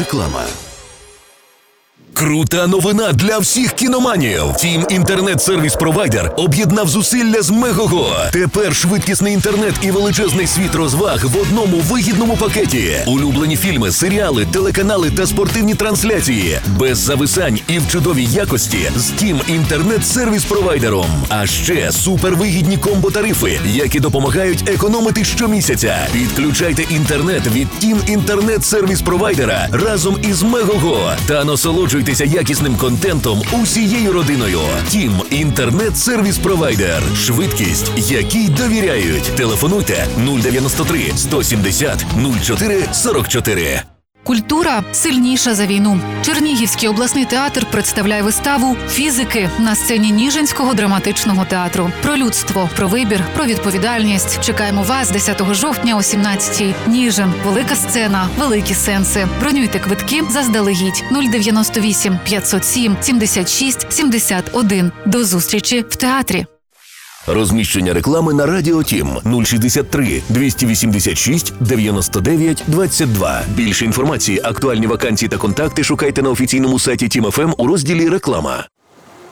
Реклама. Крута новина для всіх кіноманів. Тім інтернет-сервіс-провайдер об'єднав зусилля з Мегого. Тепер швидкісний інтернет і величезний світ розваг в одному вигідному пакеті. Улюблені фільми, серіали, телеканали та спортивні трансляції. Без зависань і в чудовій якості з Тім інтернет-сервіс-провайдером. А ще супервигідні комбо-тарифи, які допомагають економити щомісяця. Підключайте інтернет від Тім інтернет-сервіс-провайдера разом із Мегого та насолоджуйтесь якісним контентом усією родиною. Тім інтернет-сервіс-провайдер. Швидкість, якій довіряють. Телефонуйте 093 170 04 44. Культура сильніша за війну. Чернігівський обласний театр представляє виставу «Фізики» на сцені Ніжинського драматичного театру. Про людство, про вибір, про відповідальність. Чекаємо вас 10 жовтня о 17-й. Ніжин. Велика сцена. Великі сенси. Бронюйте квитки заздалегідь. 098 507 76 71. До зустрічі в театрі. Розміщення реклами на Радіо Тім 063 286 99 22. Більше інформації, актуальні вакансії та контакти шукайте на офіційному сайті Тім ФМ у розділі «Реклама».